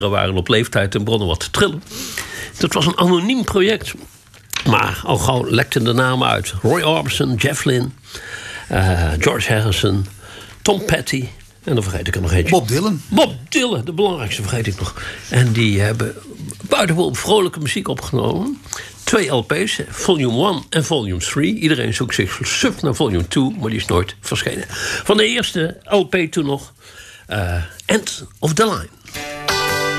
waren op leeftijd en begonnen wat te trillen. Dat was een anoniem project. Maar al gauw lekten de namen uit. Roy Orbison, Jeff Lynne, George Harrison, Tom Petty. En dan vergeet ik er nog eentje. Bob Dylan, de belangrijkste vergeet ik nog. En die hebben buitengewoon vrolijke muziek opgenomen. 2 LP's, Volume 1 en Volume 3. Iedereen zoekt zich versuft naar Volume 2, maar die is nooit verschenen. Van de eerste LP toen nog, End of the Line.